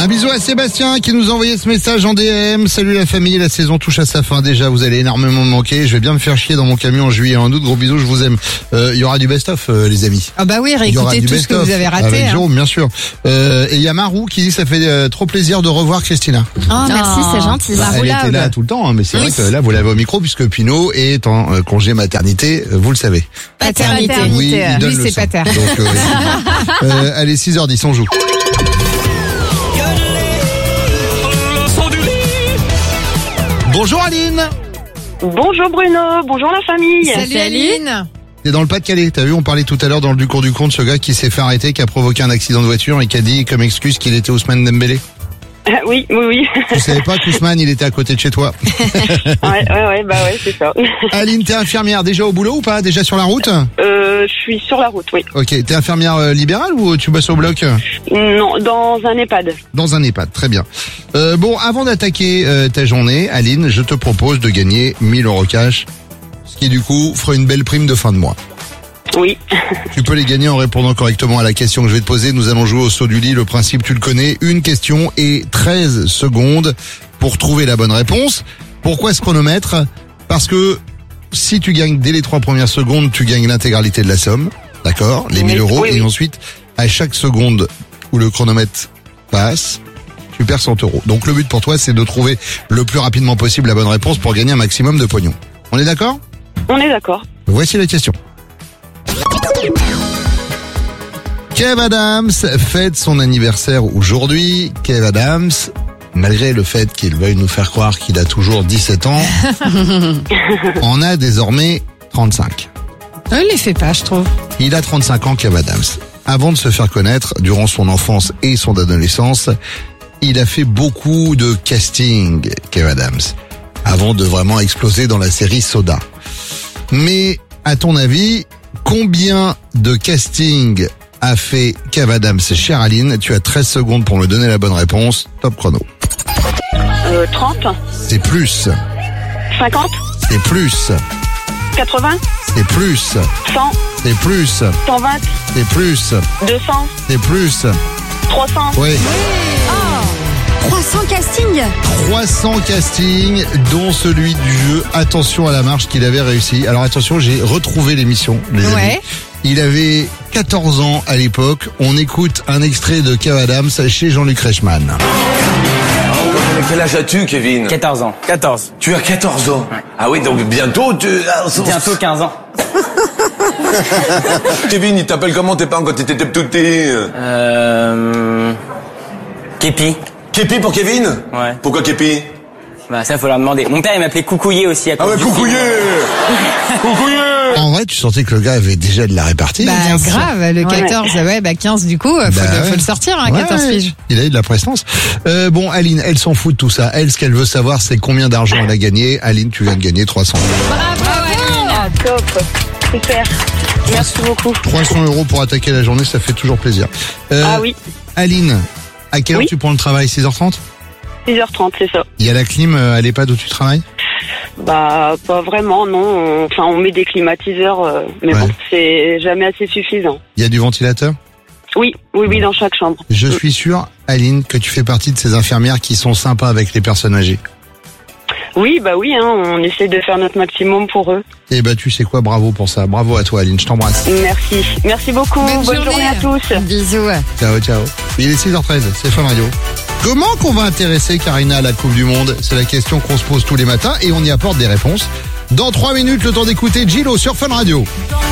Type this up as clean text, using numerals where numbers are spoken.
Un bisou à Sébastien qui nous a envoyé ce message en DM. Salut la famille, la saison touche à sa fin déjà, vous allez énormément me manquer. Je vais bien me faire chier dans mon camion en juillet et en août. Gros bisous, je vous aime. Il y aura du best-of les amis. Ah bah oui, réécoutez tout ce que vous avez raté. Avec Jérôme, bien sûr. Et il y a Marou qui dit ça fait trop plaisir de revoir Christina. Oh merci, c'est gentil. Elle était là tout le temps, mais c'est vrai que là vous l'avez au micro puisque Pinot est en congé maternité, vous le savez. Paternité. Oui, il donne lui le c'est sang. pater. Donc, allez, 6h10, on joue. Bonjour Aline. Bonjour Bruno, bonjour la famille. Salut Aline. T'es dans le Pas-de-Calais, t'as vu, on parlait tout à l'heure dans le Ducours du Compte, ce gars qui s'est fait arrêter, qui a provoqué un accident de voiture et qui a dit comme excuse qu'il était Ousmane Dembélé. Oui. Tu savais pas qu'Ousmane, il était à côté de chez toi. ouais, c'est ça. Aline, t'es infirmière, déjà au boulot ou pas? Déjà sur la route? Je suis sur la route, oui. Ok, t'es infirmière libérale ou tu bosses au bloc? Non, dans un EHPAD. Dans un EHPAD, très bien. Bon, avant d'attaquer ta journée, Aline, je te propose de gagner 1000 € cash, ce qui du coup fera une belle prime de fin de mois. Oui. Tu peux les gagner en répondant correctement à la question que je vais te poser. Nous allons jouer au saut du lit. Le principe, tu le connais. Une question et 13 secondes pour trouver la bonne réponse. Pourquoi ce chronomètre? Parce que si tu gagnes dès les 3 premières secondes, tu gagnes l'intégralité de la somme. D'accord? Les 1000 €. Oui. Et ensuite, à chaque seconde où le chronomètre passe, tu perds 100 €. Donc le but pour toi, c'est de trouver le plus rapidement possible la bonne réponse pour gagner un maximum de pognon. On est d'accord? On est d'accord. Voici la question. Kev Adams fête son anniversaire aujourd'hui. Kev Adams, malgré le fait qu'il veuille nous faire croire qu'il a toujours 17 ans, en a désormais 35. Il les fait pas, je trouve. Il a 35 ans, Kev Adams. Avant de se faire connaître, durant son enfance et son adolescence, il a fait beaucoup de casting, Kev Adams, avant de vraiment exploser dans la série Soda. Mais, à ton avis, combien de castings a fait Kev Adams, chère Aline? Tu as 13 secondes pour me donner la bonne réponse. Top chrono. 30. C'est plus. 50. C'est plus. 80. C'est plus. 100. C'est plus. 120. C'est plus. 200. C'est plus. 300. Oui. 300 castings. 300 castings, dont celui du jeu Attention à la marche qu'il avait réussi. Alors attention, j'ai retrouvé l'émission, les amis. Ouais. Il avait 14 ans à l'époque. On écoute un extrait de Kev Adams chez Jean-Luc Reichmann. Quel âge as-tu, Kevin? 14 ans. 14. Tu as 14 ans? Ouais. Ah oui, donc bientôt Bientôt 15 ans. Kevin, il t'appelle comment tes parents quand t'étais tout petit? Képi. Képi pour Kevin? Ouais. Pourquoi Képi? Bah ça faut leur demander. Mon père il m'appelait Coucouillé aussi à cause du Coucouillé! Coucouillé! En vrai, tu sentais que le gars avait déjà de la répartie. Bah bien sûr. grave, le 14, ouais, 15 du coup, faut le sortir, hein, 14 piges. Il a eu de la prestance. Bon, Aline, elle s'en fout de tout ça. Elle, ce qu'elle veut savoir, c'est combien d'argent elle a gagné. Aline, tu viens de gagner 300 €. Bravo Aline. Ah, top. Super. Merci beaucoup. 300 € pour attaquer la journée, ça fait toujours plaisir. Ah oui. Aline, à quelle heure Oui. tu prends le travail? 6h30? 6h30, c'est ça. Il y a la clim à l'EHPAD où tu travailles? Bah, pas vraiment, non. Enfin, on met des climatiseurs, mais Ouais. bon, c'est jamais assez suffisant. Il y a du ventilateur? Oui, dans chaque chambre. Je suis sûr, Aline, que tu fais partie de ces infirmières qui sont sympas avec les personnes âgées. Oui, on essaie de faire notre maximum pour eux. Eh ben, tu sais quoi, bravo pour ça. Bravo à toi, Aline, je t'embrasse. Merci beaucoup. Bonne journée à tous. Bisous. Ciao, ciao. Il est 6h13, c'est Fun Radio. Comment qu'on va intéresser Karina à la Coupe du Monde? C'est la question qu'on se pose tous les matins et on y apporte des réponses. Dans 3 minutes, le temps d'écouter Gillo sur Fun Radio. Dans